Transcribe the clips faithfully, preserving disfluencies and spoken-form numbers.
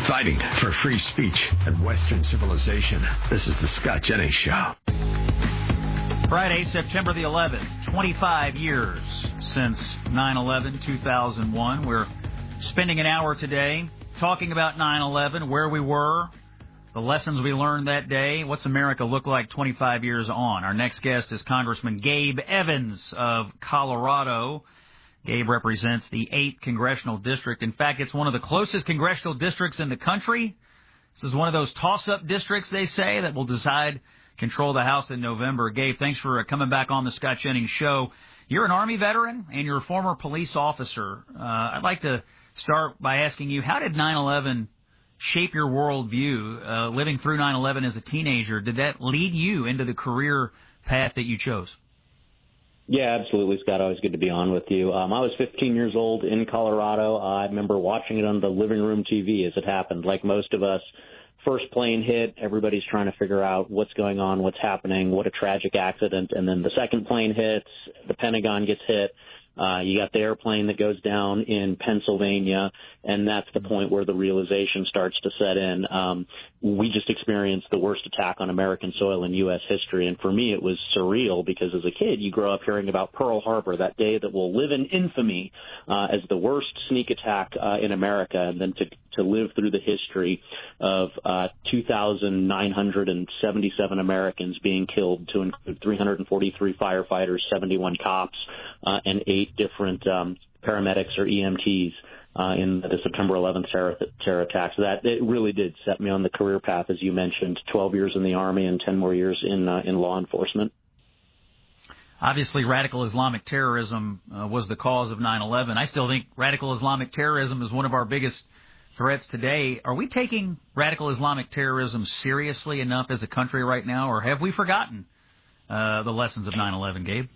Fighting for free speech and Western civilization. This is the Scott Jennings Show. Friday, September the eleventh, twenty-five years since nine eleven, two thousand one. We're spending an hour today talking about nine eleven, where we were, the lessons we learned that day, what's America look like twenty-five years on. Our next guest is Congressman Gabe Evans of Colorado. Gabe represents the eighth Congressional District. In fact, it's one of the closest congressional districts in the country. This is one of those toss-up districts, they say, that will decide control the House in November. Gabe, thanks for coming back on the Scott Jennings Show. You're an Army veteran and you're a former police officer. Uh, I'd like to start by asking you, how did nine eleven shape your worldview? Uh, living through nine eleven as a teenager, did that lead you into the career path that you chose? Yeah, absolutely, Scott. Always good to be on with you. Um, I was fifteen years old in Colorado. Uh, I remember watching it on the living room T V as it happened. Like most of us, first plane hit, everybody's trying to figure out what's going on, what's happening, what a tragic accident. And then the second plane hits, the Pentagon gets hit. Uh, you got the airplane that goes down in Pennsylvania, and that's the point where the realization starts to set in. Um, we just experienced the worst attack on American soil in U S history, and for me it was surreal because as a kid you grow up hearing about Pearl Harbor, that day that will live in infamy uh, as the worst sneak attack uh, in America, and then to to live through the history of uh, two thousand nine hundred seventy-seven Americans being killed, to include three hundred forty-three firefighters, seventy-one cops, uh, and eight different um, paramedics or E M Ts uh, in the September eleventh terror, terror attacks. That it really did set me on the career path, as you mentioned. twelve years in the Army and ten more years in uh, in law enforcement. Obviously, radical Islamic terrorism uh, was the cause of nine eleven. I still think radical Islamic terrorism is one of our biggest threats today. Are we taking radical Islamic terrorism seriously enough as a country right now, or have we forgotten uh, the lessons of nine eleven, Gabe?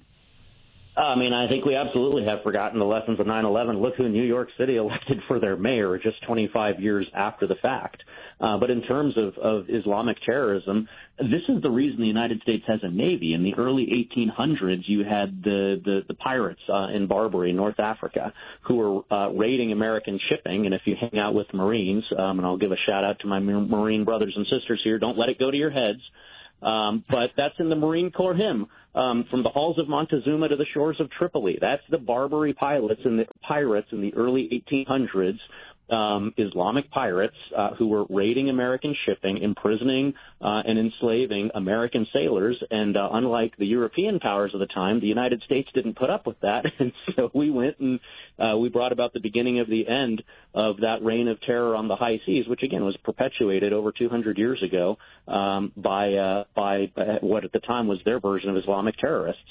I mean, I think we absolutely have forgotten the lessons of nine eleven. Look who New York City elected for their mayor just twenty-five years after the fact. Uh, but in terms of, of Islamic terrorism, this is the reason the United States has a Navy. In the early eighteen hundreds, you had the, the, the pirates uh, in Barbary, North Africa, who were uh, raiding American shipping. And if you hang out with Marines, um, and I'll give a shout-out to my Marine brothers and sisters here, don't let it go to your heads. Um, but that's in the Marine Corps hymn, um, from the halls of Montezuma to the shores of Tripoli. That's the Barbary pilots and the pirates in the early eighteen hundreds, um, Islamic pirates uh, who were raiding American shipping, imprisoning uh, and enslaving American sailors. And uh, unlike the European powers of the time, the United States didn't put up with that. And so we went and uh, we brought about the beginning of the end of that reign of terror on the high seas, which, again, was perpetuated over two hundred years ago um, by, uh, by uh, what at the time was their version of Islamic terrorists.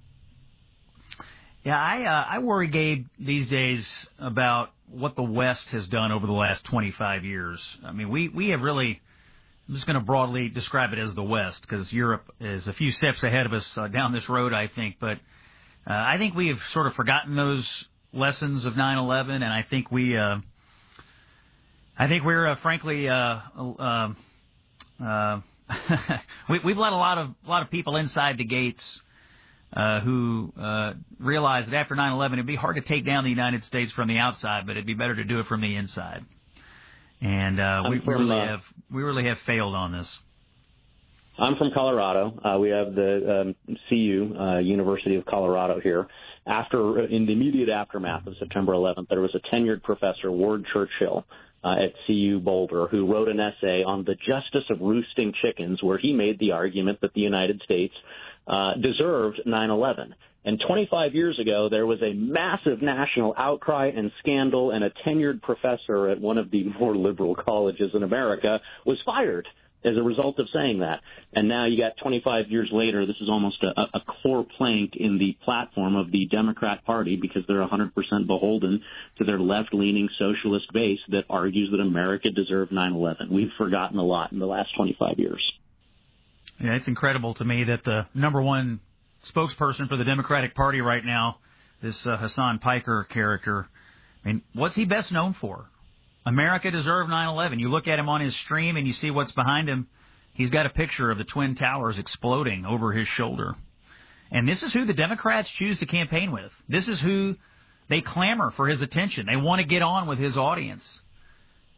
Yeah, I uh, I worry, Gabe, these days about what the West has done over the last twenty-five years. I mean, we, we have really, I'm just going to broadly describe it as the West, because Europe is a few steps ahead of us uh, down this road, I think. But uh, I think we have sort of forgotten those lessons of nine eleven, and I think we, uh, I think we're uh, frankly, uh, uh, uh, we, we've let a lot of a lot of people inside the gates Uh, who uh, realized that after nine eleven it'd be hard to take down the United States from the outside, but it'd be better to do it from the inside. And uh, we, we really uh, have we really have failed on this. I'm from Colorado. Uh, we have the um, C U, uh, University of Colorado here. After, in the immediate aftermath of September eleventh, there was a tenured professor, Ward Churchill, uh, at C U Boulder, who wrote an essay on the justice of roosting chickens, where he made the argument that the United States uh, deserved nine eleven. And twenty-five years ago, there was a massive national outcry and scandal, and a tenured professor at one of the more liberal colleges in America was fired as a result of saying that. And now you got twenty-five years later, this is almost a, a core plank in the platform of the Democrat Party, because they're one hundred percent beholden to their left-leaning socialist base that argues that America deserved nine eleven. We've forgotten a lot in the last twenty-five years. Yeah, it's incredible to me that the number one spokesperson for the Democratic Party right now, this uh, Hassan Piker character, I mean, what's he best known for? America deserved nine eleven. You look at him on his stream and you see what's behind him. He's got a picture of the Twin Towers exploding over his shoulder. And this is who the Democrats choose to campaign with. This is who they clamor for his attention. They want to get on with his audience.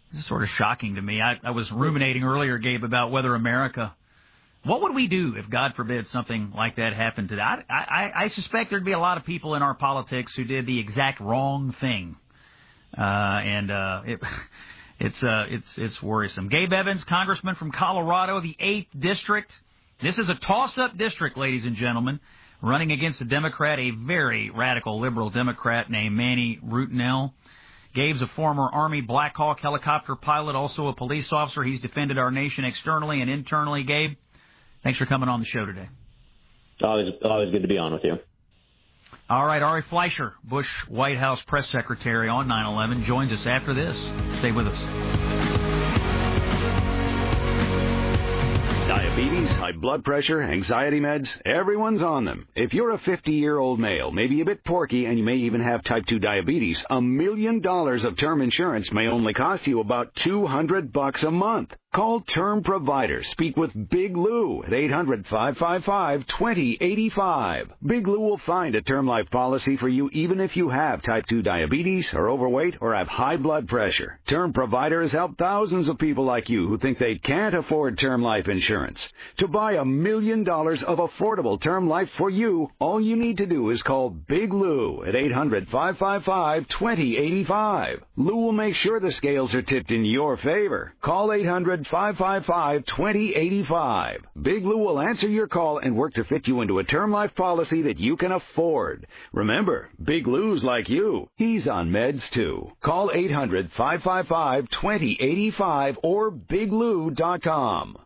This is sort of shocking to me. I, I was ruminating earlier, Gabe, about whether America, what would we do if, God forbid, something like that happened today? I, I, I suspect there'd be a lot of people in our politics who did the exact wrong thing. Uh, and uh, it, it's uh, it's it's worrisome. Gabe Evans, congressman from Colorado, the eighth District. This is a toss-up district, ladies and gentlemen, running against a Democrat, a very radical liberal Democrat named Manny Rutinel. Gabe's a former Army Black Hawk helicopter pilot, also a police officer. He's defended our nation externally and internally. Gabe, thanks for coming on the show today. Always, always good to be on with you. All right, Ari Fleischer, Bush White House press secretary on nine eleven, joins us after this. Stay with us. Diabetes, high blood pressure, anxiety meds, everyone's on them. If you're a fifty-year-old male, maybe a bit porky, and you may even have type two diabetes, a million dollars of term insurance may only cost you about two hundred bucks a month. Call Term Provider. Speak with Big Lou at eight hundred, five five five, two zero eight five. Big Lou will find a term life policy for you even if you have type two diabetes, are overweight, or have high blood pressure. Term Provider has helped thousands of people like you who think they can't afford term life insurance. To buy a million dollars of affordable term life for you, all you need to do is call Big Lou at eight hundred, five five five, two zero eight five. Lou will make sure the scales are tipped in your favor. Call eight hundred, five five five, two zero eight five. Big Lou will answer your call and work to fit you into a term life policy that you can afford. Remember, Big Lou's like you. He's on meds too. Call eight hundred, five five five, two zero eight five or big lou dot com.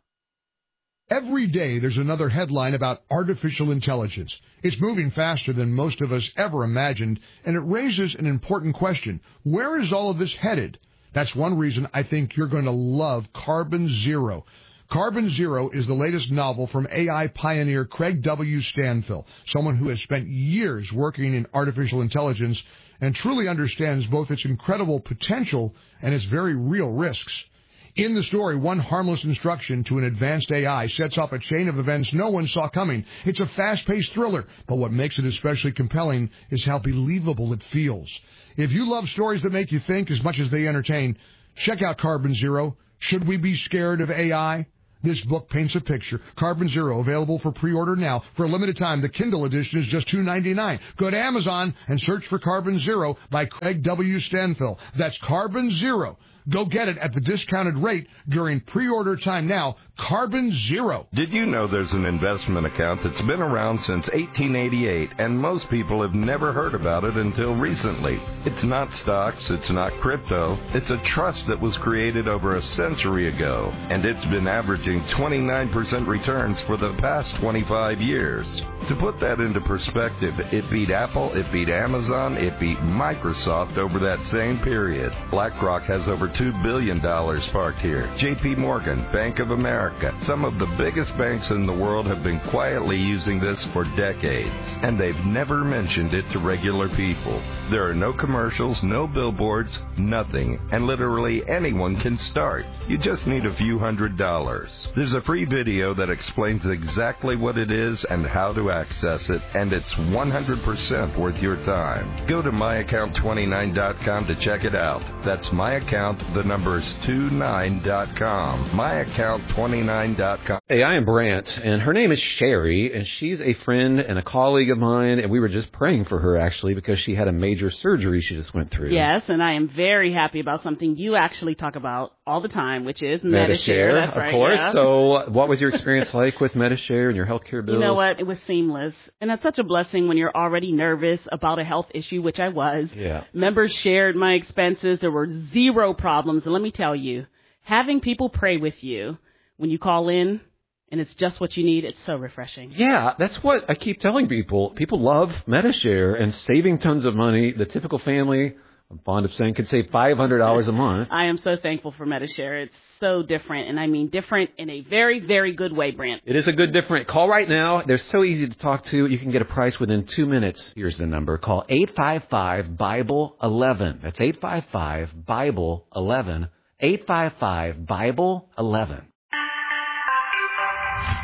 Every day there's another headline about artificial intelligence. It's moving faster than most of us ever imagined, and it raises an important question. Where is all of this headed? That's one reason I think you're going to love Carbon Zero. Carbon Zero is the latest novel from A I pioneer Craig W. Stanfill, someone who has spent years working in artificial intelligence and truly understands both its incredible potential and its very real risks. In the story, one harmless instruction to an advanced A I sets off a chain of events no one saw coming. It's a fast-paced thriller, but what makes it especially compelling is how believable it feels. If you love stories that make you think as much as they entertain, check out Carbon Zero. Should we be scared of A I? This book paints a picture. Carbon Zero, available for pre-order now. For a limited time, the Kindle edition is just two dollars and ninety-nine cents. Go to Amazon and search for Carbon Zero by Craig W. Stanfill. That's Carbon Zero. Go get it at the discounted rate during pre-order time now. Carbon Zero. Did you know there's an investment account that's been around since eighteen eighty-eight, and most people have never heard about it until recently? It's not stocks, it's not crypto. It's a trust that was created over a century ago, and it's been averaging twenty-nine percent returns for the past twenty-five years. To put that into perspective, it beat Apple, it beat Amazon, it beat Microsoft over that same period. BlackRock has over two billion dollars parked here. J P Morgan, Bank of America, some of the biggest banks in the world have been quietly using this for decades, and they've never mentioned it to regular people. There are no commercials, no billboards, nothing, and literally anyone can start. You just need a few hundred dollars. There's a free video that explains exactly what it is and how to access it, and it's one hundred percent worth your time. Go to my account twenty-nine dot com to check it out. That's my account. The number is twenty-nine dot com. my account twenty-nine dot com. Hey, I am Brant, and her name is Sherry, and she's a friend and a colleague of mine, and we were just praying for her, actually, because she had a major surgery she just went through. Yes, and I am very happy about something you actually talk about all the time, which is Medishare. Medishare. That's of right, course. yeah. So what was your experience like with Medishare and your health care bills? You know what? It was seamless, and it's such a blessing when you're already nervous about a health issue, which I was. Yeah. Members shared my expenses. There were zero problems, and let me tell you, having people pray with you when you call in and it's just what you need, it's so refreshing. Yeah, that's what I keep telling people. People love Medishare and saving tons of money. The typical family, I'm fond of saying, could save five hundred dollars a month. I am so thankful for Medishare. It's so different, and I mean different in a very, very good way, Brant. It is a good different. Call right now. They're so easy to talk to. You can get a price within two minutes. Here's the number. Call eight five five, Bible eleven. That's eight five five, Bible eleven. eight five five, Bible eleven.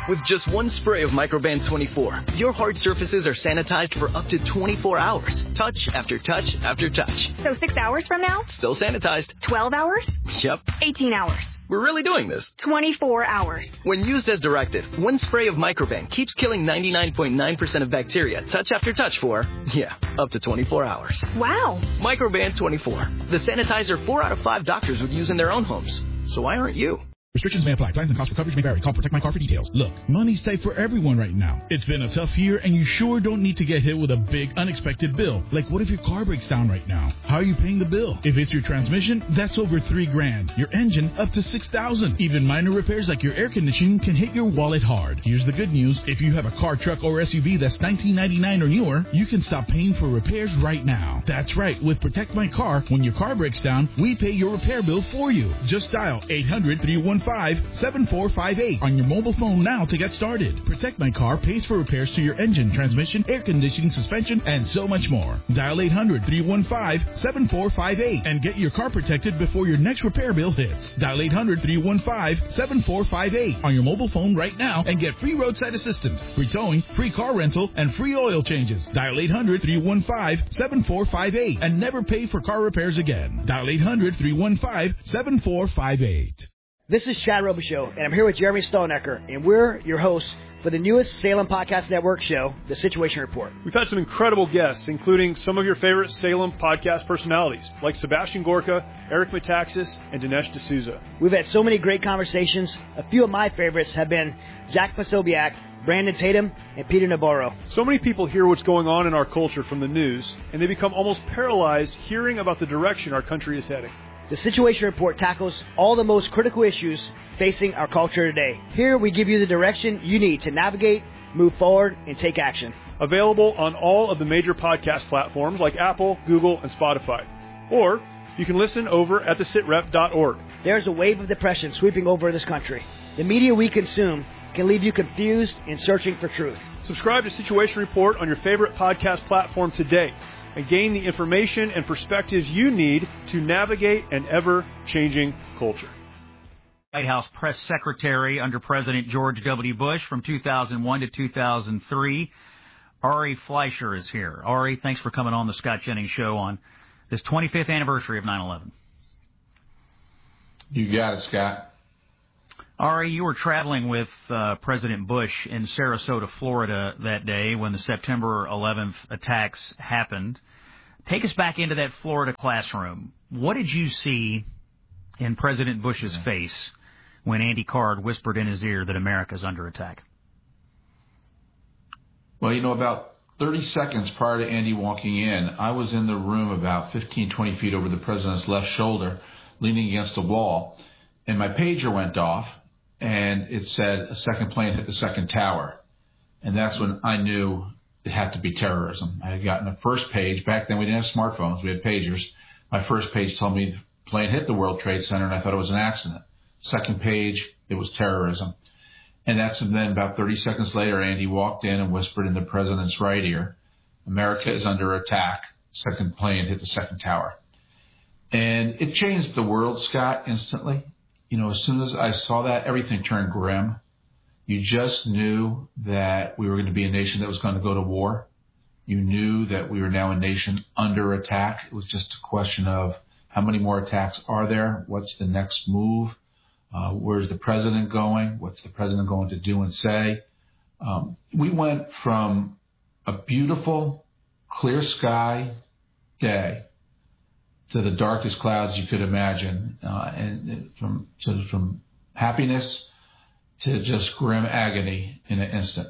With just one spray of Microban twenty-four, your hard surfaces are sanitized for up to twenty-four hours. Touch after touch after touch. So six hours from now? Still sanitized. twelve hours? Yep. eighteen hours. We're really doing this. twenty-four hours. When used as directed, one spray of Microban keeps killing ninety-nine point nine percent of bacteria touch after touch for, yeah, up to twenty-four hours. Wow. Microban twenty-four. The sanitizer four out of five doctors would use in their own homes. So why aren't you? Restrictions may apply. Plans and cost for coverage may vary. Call Protect My Car for details. Look, money's tight for everyone right now. It's been a tough year, and you sure don't need to get hit with a big, unexpected bill. Like, what if your car breaks down right now? How are you paying the bill? If it's your transmission, that's over three grand. Your engine, up to six thousand. Even minor repairs like your air conditioning can hit your wallet hard. Here's the good news. If you have a car, truck, or S U V that's nineteen ninety-nine or newer, you can stop paying for repairs right now. That's right. With Protect My Car, when your car breaks down, we pay your repair bill for you. Just dial eight hundred, three one five, seven four five eight on your mobile phone now to get started. Protect My Car pays for repairs to your engine, transmission, air conditioning, suspension, and so much more. Dial eight hundred, three one five, seven four five eight and get your car protected before your next repair bill hits. Dial eight hundred, three one five, seven four five eight on your mobile phone right now and get free roadside assistance, free towing, free car rental, and free oil changes. Dial eight hundred, three one five, seven four five eight and never pay for car repairs again. Dial eight hundred, three one five, seven four five eight. This is Chad Robichaux, and I'm here with Jeremy Stonecker, and we're your hosts for the newest Salem Podcast Network show, The Situation Report. We've had some incredible guests, including some of your favorite Salem podcast personalities, like Sebastian Gorka, Eric Metaxas, and Dinesh D'Souza. We've had so many great conversations. A few of my favorites have been Jack Posobiec, Brandon Tatum, and Peter Navarro. So many people hear what's going on in our culture from the news, and they become almost paralyzed hearing about the direction our country is heading. The Situation Report tackles all the most critical issues facing our culture today. Here we give you the direction you need to navigate, move forward, and take action. Available on all of the major podcast platforms like Apple, Google, and Spotify. Or you can listen over at the sit rep dot org. There's a wave of depression sweeping over this country. The media we consume can leave you confused and searching for truth. Subscribe to Situation Report on your favorite podcast platform today and gain the information and perspectives you need to navigate an ever-changing culture. White House press secretary under President George W. Bush from two thousand one to two thousand three, Ari Fleischer is here. Ari, thanks for coming on the Scott Jennings Show on this twenty-fifth anniversary of nine eleven. You got it, Scott. Ari, you were traveling with uh, President Bush in Sarasota, Florida that day when the September eleventh attacks happened. Take us back into that Florida classroom. What did you see in President Bush's yeah. face when Andy Card whispered in his ear that America's under attack? Well, you know, about thirty seconds prior to Andy walking in, I was in the room about fifteen, twenty feet over the president's left shoulder, leaning against a wall, and my pager went off. And it said a second plane hit the second tower. And that's when I knew it had to be terrorism. I had gotten a first page. Back then we didn't have smartphones. We had pagers. My first page told me the plane hit the World Trade Center, and I thought it was an accident. Second page, it was terrorism. And that's and then about thirty seconds later, Andy walked in and whispered in the president's right ear, America is under attack. Second plane hit the second tower. And it changed the world, Scott, instantly. You know, as soon as I saw that, everything turned grim. You just knew that we were going to be a nation that was going to go to war. You knew that we were now a nation under attack. It was just a question of how many more attacks are there? What's the next move? Uh, where's the president going? What's the president going to do and say? Um, we went from a beautiful, clear sky day to the darkest clouds you could imagine, uh, and, and from to, from happiness to just grim agony in an instant.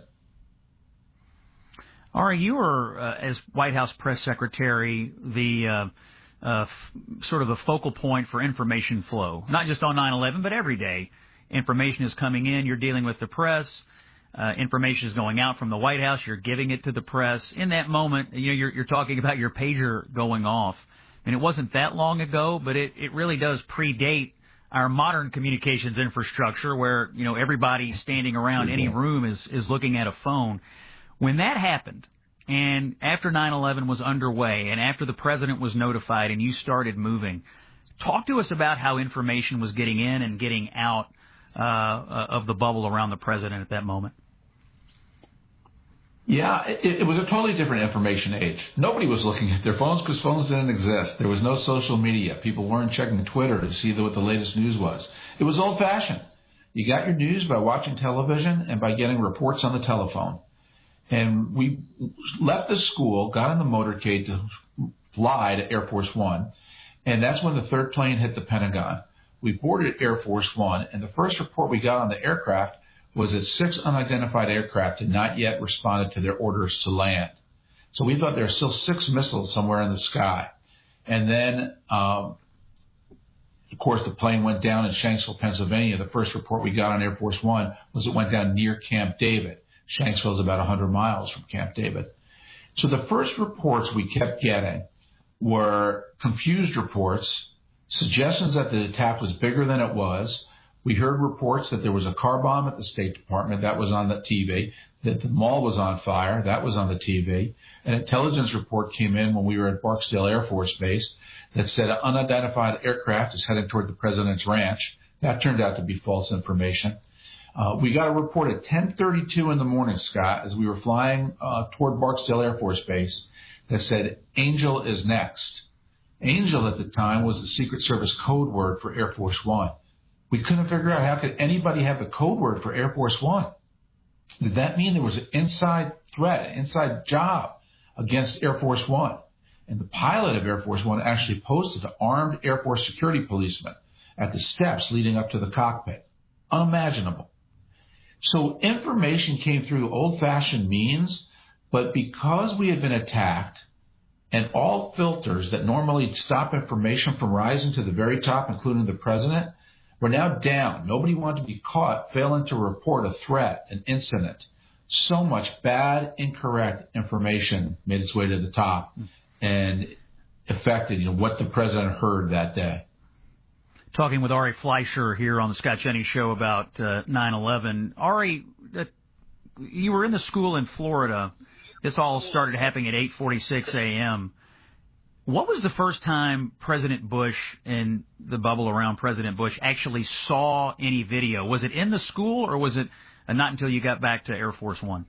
Ari, you were, uh, as White House press secretary, the uh, uh, f- sort of the focal point for information flow, not just on nine eleven, but every day. Information is coming in. You're dealing with the press. Uh, information is going out from the White House. You're giving it to the press. In that moment, you know, you're, you're talking about your pager going off. And it wasn't that long ago, but it, it really does predate our modern communications infrastructure where, you know, everybody standing around any room is, is looking at a phone. When that happened, and after nine eleven was underway, and after the president was notified and you started moving, talk to us about how information was getting in and getting out uh, of the bubble around the president at that moment? Yeah, it, it was a totally different information age. Nobody was looking at their phones because phones didn't exist. There was no social media. People weren't checking Twitter to see what the latest news was. It was old-fashioned. You got your news by watching television and by getting reports on the telephone. And we left the school, got in the motorcade to fly to Air Force One, and that's when the third plane hit the Pentagon. We boarded Air Force One, and the first report we got on the aircraft was that six unidentified aircraft had not yet responded to their orders to land. So we thought there were still six missiles somewhere in the sky. And then, um, of course, the plane went down in Shanksville, Pennsylvania. The first report we got on Air Force One was it went down near Camp David. Shanksville is about one hundred miles from Camp David. So the first reports we kept getting were confused reports, suggestions that the attack was bigger than it was. We heard reports that there was a car bomb at the State Department. That was on the T V. That the mall was on fire. That was on the T V. An intelligence report came in when we were at Barksdale Air Force Base that said an unidentified aircraft is heading toward the president's ranch. That turned out to be false information. Uh, we got a report at ten thirty-two in the morning, Scott, as we were flying uh, toward Barksdale Air Force Base that said Angel is next. Angel at the time was the Secret Service code word for Air Force One. We couldn't figure out how could anybody have the code word for Air Force One. Did that mean there was an inside threat, an inside job against Air Force One? And the pilot of Air Force One actually posted an armed Air Force security policeman at the steps leading up to the cockpit. Unimaginable. So information came through old-fashioned means, but because we had been attacked and all filters that normally stop information from rising to the very top, including the president, were now down. Nobody wanted to be caught failing to report a threat, an incident. So much bad, incorrect information made its way to the top and affected, you know, what the president heard that day. Talking with Ari Fleischer here on the Scott Jennings Show about uh, nine eleven. Ari, uh, you were in the school in Florida. This all started happening at eight forty-six a.m. What was the first time President Bush and the bubble around President Bush actually saw any video? Was it in the school, or was it uh, not until you got back to Air Force One?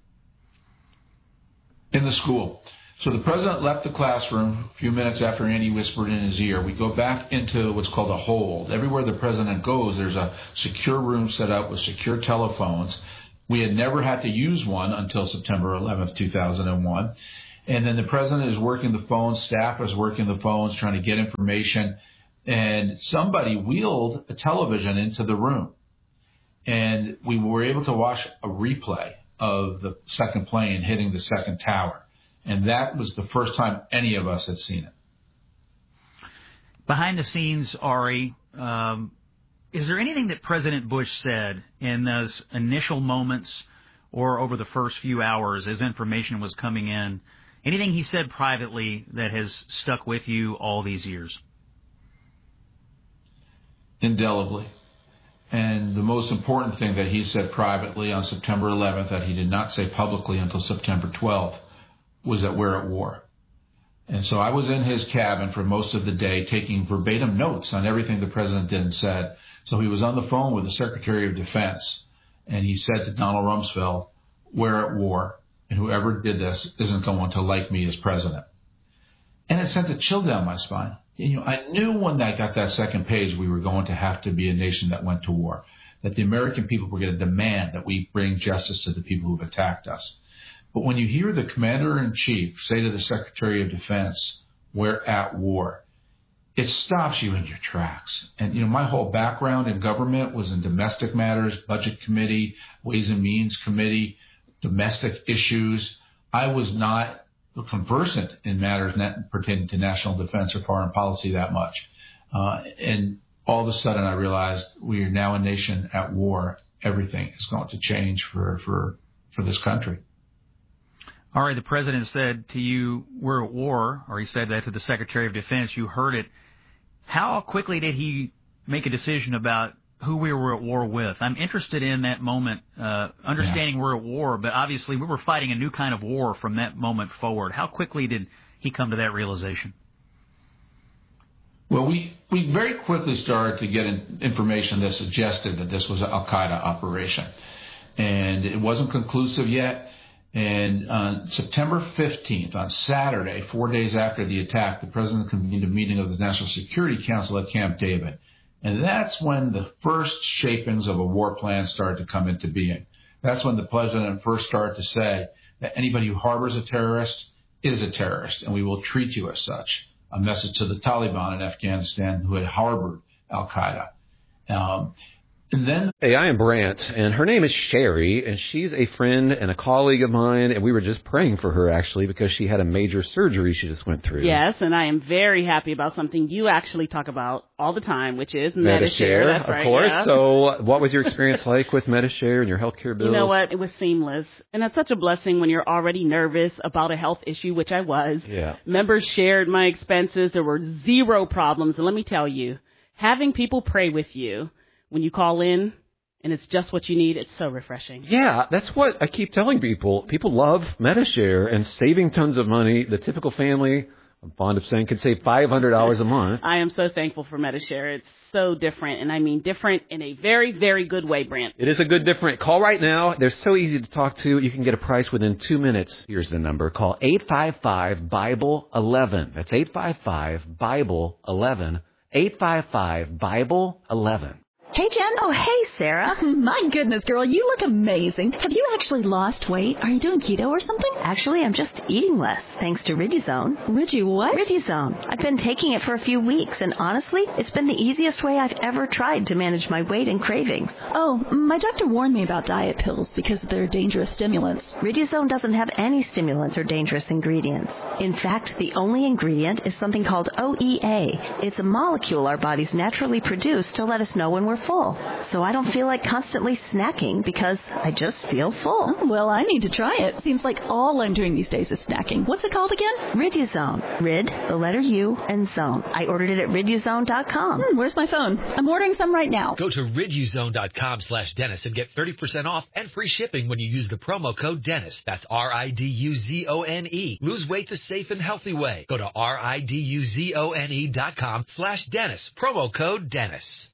In the school. So the president left the classroom a few minutes after Andy whispered in his ear. We go back into what's called a hold. Everywhere the president goes, there's a secure room set up with secure telephones. We had never had to use one until September eleventh, two thousand one. And then the president is working the phones, staff is working the phones, trying to get information. And somebody wheeled a television into the room. And we were able to watch a replay of the second plane hitting the second tower. And that was the first time any of us had seen it. Behind the scenes, Ari, um, is there anything that President Bush said in those initial moments or over the first few hours as information was coming in, anything he said privately that has stuck with you all these years? Indelibly. And the most important thing that he said privately on September eleventh that he did not say publicly until September twelfth was that we're at war. And so I was in his cabin for most of the day taking verbatim notes on everything the president did and said. So he was on the phone with the Secretary of Defense, and he said to Donald Rumsfeld, we're at war, and whoever did this isn't going to like me as president. And it sent a chill down my spine. You know, I knew when I got that second page we were going to have to be a nation that went to war, that the American people were going to demand that we bring justice to the people who've attacked us. But when you hear the commander-in-chief say to the Secretary of Defense, we're at war, it stops you in your tracks. And, you know, my whole background in government was in domestic matters, budget committee, ways and means committee, domestic issues. I was not conversant in matters pertaining to national defense or foreign policy that much. Uh, and all of a sudden I realized we are now a nation at war. Everything is going to change for, for, for this country. All right, the president said to you, we're at war, or he said that to the Secretary of Defense. You heard it. How quickly did he make a decision about who we were at war with? I'm interested in that moment, uh, understanding yeah. we're at war, but obviously we were fighting a new kind of war from that moment forward. How quickly did he come to that realization? Well, we, we very quickly started to get in information that suggested that this was an al-Qaeda operation. And it wasn't conclusive yet. And on September fifteenth, on Saturday, four days after the attack, the president convened a meeting of the National Security Council at Camp David. And that's when the first shapings of a war plan started to come into being. That's when the president first started to say that anybody who harbors a terrorist is a terrorist, and we will treat you as such. A message to the Taliban in Afghanistan who had harbored al-Qaeda. Um, And then, hey, I am Brant, and her name is Sherry, and she's a friend and a colleague of mine, and we were just praying for her, actually, because she had a major surgery she just went through. Yes, and I am very happy about something you actually talk about all the time, which is Medi-Share. Medi-Share. That's of right, course. yeah. So what was your experience like with Medi-Share and your health care bills? You know what? It was seamless, and it's such a blessing when you're already nervous about a health issue, which I was. Yeah. Members shared my expenses. There were zero problems, and let me tell you, having people pray with you when you call in, and it's just what you need, it's so refreshing. Yeah, that's what I keep telling people. People love Medi-Share and saving tons of money. The typical family, I'm fond of saying, can save five hundred dollars a month. I am so thankful for Medi-Share. It's so different, and I mean different in a very, very good way, Brant. It is a good different. Call right now. They're so easy to talk to. You can get a price within two minutes. Here's the number. Call eight five five, Bible eleven. That's eight five five, Bible eleven. eight five five, Bible eleven. Hey, Jen. Oh, hey, Sarah. My goodness, girl, you look amazing. Have you actually lost weight? Are you doing keto or something? Actually, I'm just eating less, thanks to Riduzone. Ridi what? Riduzone. I've been taking it for a few weeks, and honestly, it's been the easiest way I've ever tried to manage my weight and cravings. Oh, my doctor warned me about diet pills because they're dangerous stimulants. Riduzone doesn't have any stimulants or dangerous ingredients. In fact, the only ingredient is something called O E A. It's a molecule our bodies naturally produce to let us know when we're full. So I don't feel like constantly snacking because I just feel full. Oh, well, I need to try it. Seems like all I'm doing these days is snacking. What's it called again? Riduzone. Rid, the letter U, and zone. I ordered it at riduzone dot com. Hmm, where's my phone? I'm ordering some right now. Go to riduzone dot com slash Dennis and get thirty percent off and free shipping when you use the promo code Dennis. That's R I D U Z O N E. Lose weight the safe and healthy way. Go to R I D U Z O N E dot com slash Dennis. Promo code Dennis.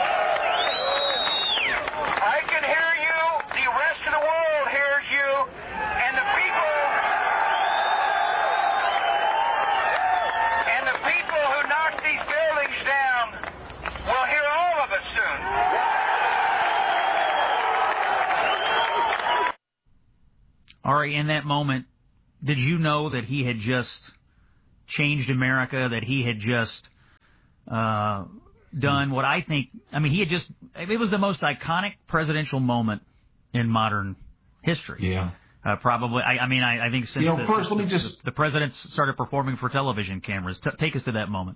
Ari, in that moment, did you know that he had just changed America, that he had just uh, done what I think, I mean, he had just, it was the most iconic presidential moment in modern history. Yeah. Uh, probably, I, I mean, I, I think since you know, the, first, the, let me just... the, the president started performing for television cameras. T- take us to that moment.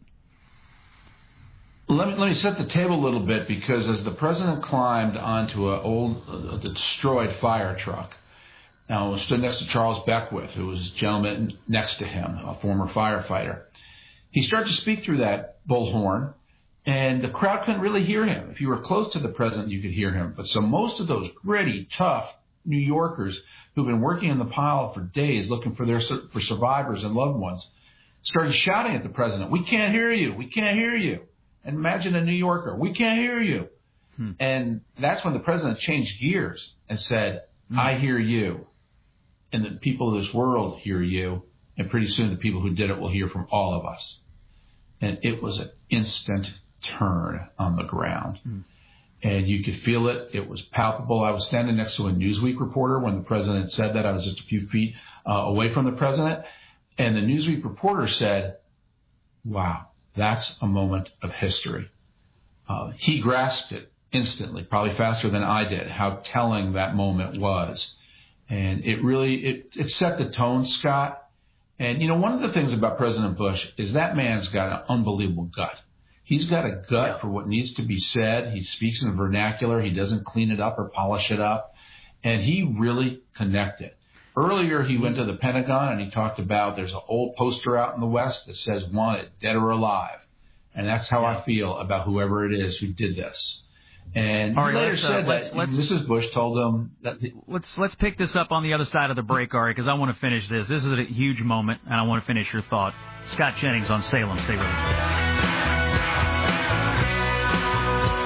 Let me let me set the table a little bit, because as the president climbed onto an old, uh, destroyed fire truck, now I stood next to Charles Beckwith, who was a gentleman next to him, a former firefighter. He started to speak through that bullhorn, and the crowd couldn't really hear him. If you were close to the president, you could hear him. But so most of those gritty, tough New Yorkers who've been working in the pile for days looking for their for survivors and loved ones started shouting at the president, "We can't hear you! We can't hear you!" And imagine a New Yorker, "We can't hear you." Hmm. And that's when the president changed gears and said, hmm. "I hear you. And the people of this world hear you. And pretty soon the people who did it will hear from all of us." And it was an instant turn on the ground. Hmm. And you could feel it. It was palpable. I was standing next to a Newsweek reporter when the president said that. I was just a few feet uh, away from the president. And the Newsweek reporter said, "Wow. That's a moment of history." Uh, he grasped it instantly, probably faster than I did, how telling that moment was. And it really, it, it set the tone, Scott. And, you know, one of the things about President Bush is that man's got an unbelievable gut. He's got a gut for what needs to be said. He speaks in vernacular. He doesn't clean it up or polish it up. And he really connected. Earlier, he went to the Pentagon and he talked about there's an old poster out in the West that says "Wanted, dead or alive." And that's how yeah. I feel about whoever it is who did this. And Ari, he later let's, said uh, let's, that let's, Missus Bush told him that... The, let's let's pick this up on the other side of the break, Ari, because I want to finish this. This is a huge moment, and I want to finish your thought. Scott Jennings on Salem. Stay with us.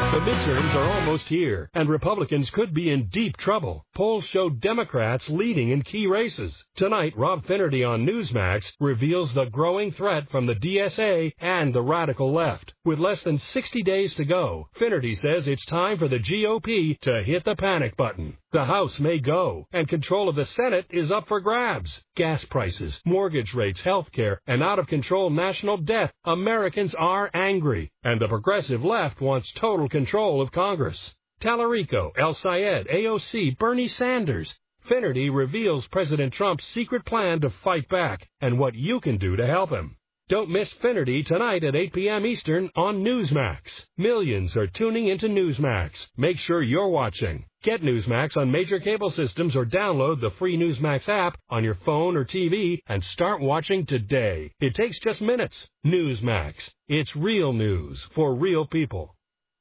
The midterms are almost here, and Republicans could be in deep trouble. Polls show Democrats leading in key races. Tonight, Rob Finnerty on Newsmax reveals the growing threat from the D S A and the radical left. With less than sixty days to go, Finnerty says it's time for the G O P to hit the panic button. The House may go, and control of the Senate is up for grabs. Gas prices, mortgage rates, health care, and out-of-control national debt. Americans are angry, and the progressive left wants total control of Congress. Tallarico, El Sayed, A O C, Bernie Sanders. Finnerty reveals President Trump's secret plan to fight back and what you can do to help him. Don't miss Finnerty tonight at eight p.m. Eastern on Newsmax. Millions are tuning into Newsmax. Make sure you're watching. Get Newsmax on major cable systems or download the free Newsmax app on your phone or T V and start watching today. It takes just minutes. Newsmax. It's real news for real people.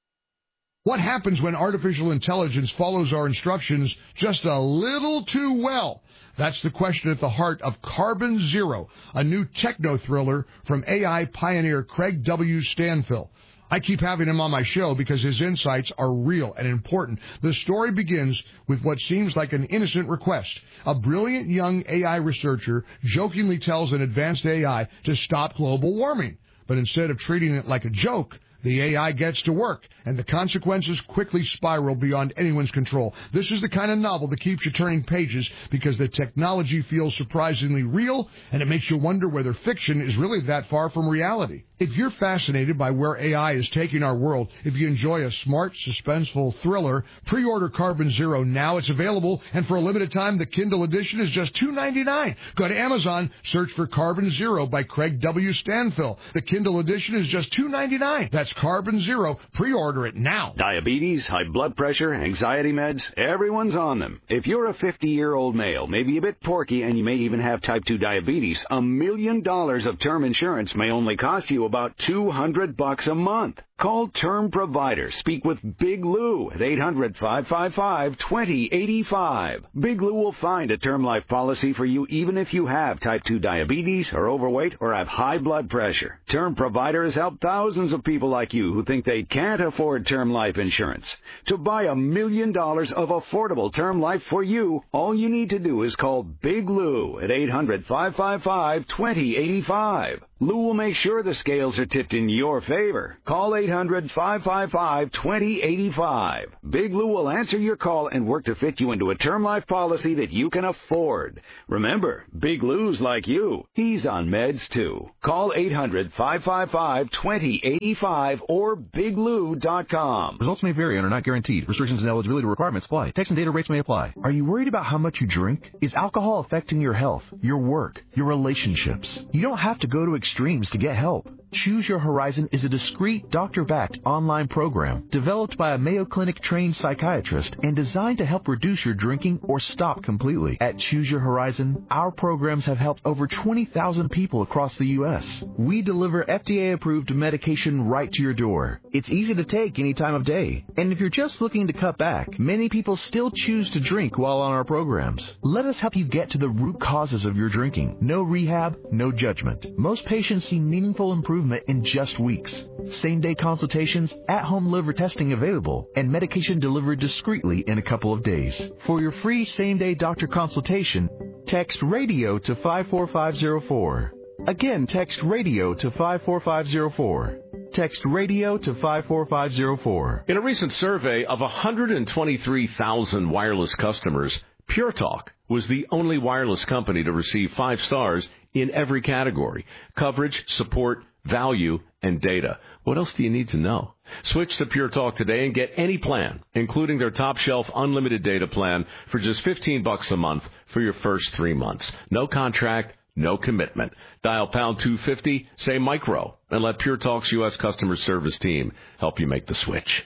What happens when artificial intelligence follows our instructions just a little too well? That's the question at the heart of Carbon Zero, a new techno-thriller from A I pioneer Craig W. Stanfill. I keep having him on my show because his insights are real and important. The story begins with what seems like an innocent request. A brilliant young A I researcher jokingly tells an advanced A I to stop global warming. But instead of treating it like a joke, the A I gets to work, and the consequences quickly spiral beyond anyone's control. This is the kind of novel that keeps you turning pages because the technology feels surprisingly real, and it makes you wonder whether fiction is really that far from reality. If you're fascinated by where A I is taking our world, if you enjoy a smart, suspenseful thriller, pre-order Carbon Zero now. It's available, and for a limited time, the Kindle edition is just two dollars and ninety-nine cents. Go to Amazon, search for Carbon Zero by Craig W. Stanfill. The Kindle edition is just two dollars and ninety-nine cents. That's Carbon Zero. Pre-order it now. Diabetes, high blood pressure, anxiety meds, everyone's on them. If you're a fifty-year-old male, maybe a bit porky, and you may even have type two diabetes, a million dollars of term insurance may only cost you about two hundred bucks a month. Call Term Provider. Speak with Big Lou at eight hundred, five five five, two zero eight five. Big Lou will find a term life policy for you even if you have type two diabetes, are overweight, or have high blood pressure. Term Provider has helped thousands of people like you who think they can't afford term life insurance. To buy a million dollars of affordable term life for you, all you need to do is call Big Lou at eight hundred, five five five, two zero eight five. Lou will make sure the scales are tipped in your favor. Call eight hundred, five five five, two zero eight five. Big Lou will answer your call and work to fit you into a term life policy that you can afford. Remember, Big Lou's like you. He's on meds too. Call eight hundred, five five five, two zero eight five or big lou dot com. Results may vary and are not guaranteed. Restrictions and eligibility requirements apply. Text and data rates may apply. Are you worried about how much you drink? Is alcohol affecting your health, your work, your relationships? You don't have to go to extremes to get help. Choose Your Horizon is a discreet, doctor-backed online program developed by a Mayo Clinic-trained psychiatrist and designed to help reduce your drinking or stop completely. At Choose Your Horizon, our programs have helped over twenty thousand people across the U S We deliver F D A-approved medication right to your door. It's easy to take any time of day. And if you're just looking to cut back, many people still choose to drink while on our programs. Let us help you get to the root causes of your drinking. No rehab, no judgment. Most patients see meaningful improvement in just weeks. Same-day consultations, at-home liver testing available, and medication delivered discreetly in a couple of days. For your free same-day doctor consultation, text RADIO to five four five zero four. Again, text RADIO to five four five zero four. Text RADIO to five four five zero four. In a recent survey of one hundred twenty-three thousand wireless customers, Pure Talk was the only wireless company to receive five stars in every category: coverage, support, value, and data. What else do you need to know? Switch to Pure Talk today and get any plan, including their top shelf unlimited data plan, for just fifteen bucks a month for your first three months. No contract, no commitment. Dial pound two fifty, say micro, and let Pure Talk's U S customer service team help you make the switch.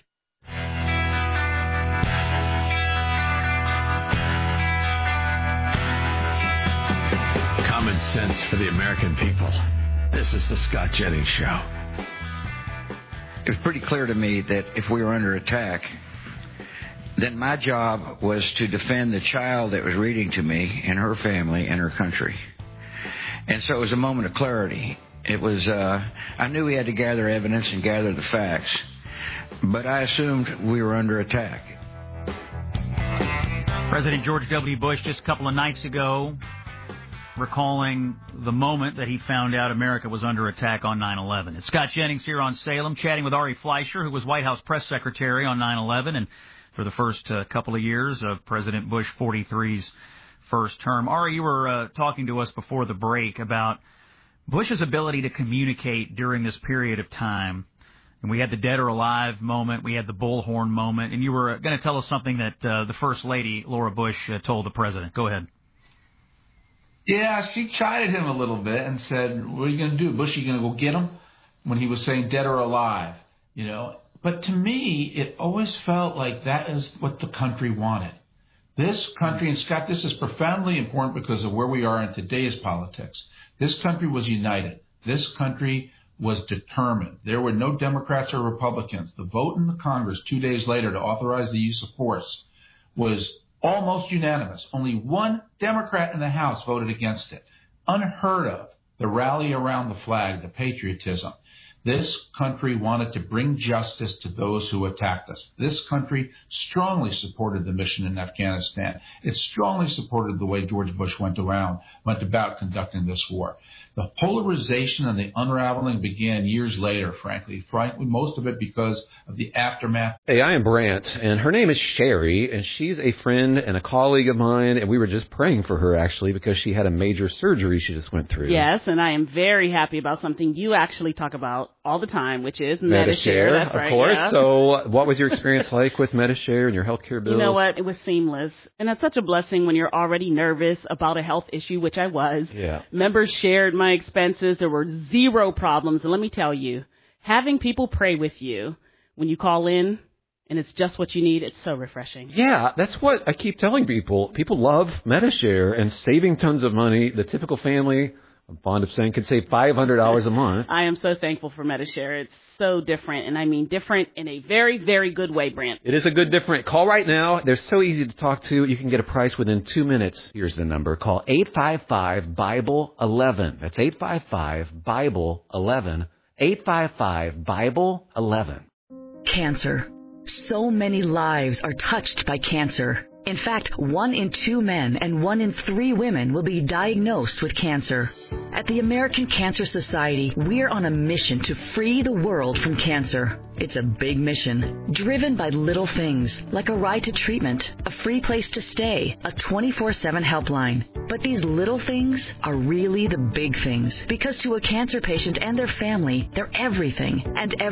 Common sense for the American people. This is the Scott Jennings Show. It was pretty clear to me that if we were under attack, then my job was to defend the child that was reading to me and her family and her country. And so it was a moment of clarity. It was, uh, I knew we had to gather evidence and gather the facts. but I assumed we were under attack. President George W. Bush just a couple of nights ago recalling the moment that he found out America was under attack on nine eleven. It's Scott Jennings here on Salem, chatting with Ari Fleischer, who was White House press secretary on nine eleven and for the first uh, couple of years of President Bush forty-three's first term. Ari, you were uh, talking to us before the break about Bush's ability to communicate during this period of time. And we had the dead or alive moment, we had the bullhorn moment, and you were going to tell us something that uh, the First Lady, Laura Bush, uh, told the President. Go ahead. Yeah, she chided him a little bit and said, what are you going to do? Bush, you going to go get him? When he was saying dead or alive, you know. But to me, it always felt like that is what the country wanted. This country, and Scott, this is profoundly important because of where we are in today's politics. This country was united. This country was determined. There were no Democrats or Republicans. The vote in the Congress two days later to authorize the use of force was almost unanimous. Only one Democrat in the House voted against it. Unheard of. The rally around the flag, the patriotism. This country wanted to bring justice to those who attacked us. This country strongly supported the mission in Afghanistan. It strongly supported the way George Bush went around, went about conducting this war. The polarization and the unraveling began years later, frankly. Frankly, most of it because of the aftermath. Hey, I am Brant, and her name is Sherry, and she's a friend and a colleague of mine, and we were just praying for her, actually, because she had a major surgery she just went through. Yes, and I am very happy about something you actually talk about all the time, which is Medi-Share. Medi-Share. That's of right, course. yeah. So what was your experience like with Medi-Share and your health care bills? You know what? It was seamless. And it's such a blessing when you're already nervous about a health issue, which I was. Yeah. Members shared my expenses. There were zero problems. And let me tell you, having people pray with you when you call in and it's just what you need, it's so refreshing. Yeah, that's what I keep telling people. People love Medi-Share and saving tons of money. The typical family, I'm fond of saying, could save five hundred dollars a month. I am so thankful for Medi-Share. It's so different, and I mean different in a very, very good way, Brant. It is a good different. Call right now. They're so easy to talk to. You can get a price within two minutes. Here's the number. Call eight five five, Bible eleven. That's eight five five, Bible eleven. eight five five, Bible eleven. Cancer. So many lives are touched by cancer. In fact, one in two men and one in three women will be diagnosed with cancer. At the American Cancer Society, we're on a mission to free the world from cancer. It's a big mission, driven by little things, like a ride to treatment, a free place to stay, a twenty-four seven helpline. But these little things are really the big things, because to a cancer patient and their family, they're everything, and everything.